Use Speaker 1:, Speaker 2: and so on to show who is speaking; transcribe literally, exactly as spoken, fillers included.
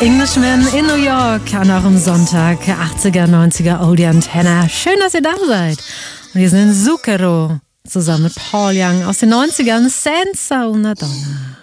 Speaker 1: Englishman in New York an eurem Sonntag, achtziger, neunziger Oldie Antenne. Schön, dass ihr da seid. Und wir sind in Zucchero zusammen mit Paul Young aus den neunzigern, Senza una Donna.